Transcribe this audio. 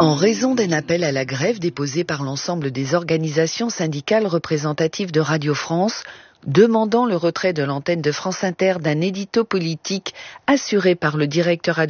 En raison d'un appel à la grève déposé par l'ensemble des organisations syndicales représentatives de Radio France, demandant le retrait de l'antenne de France Inter d'un édito politique assuré par le directeur adjoint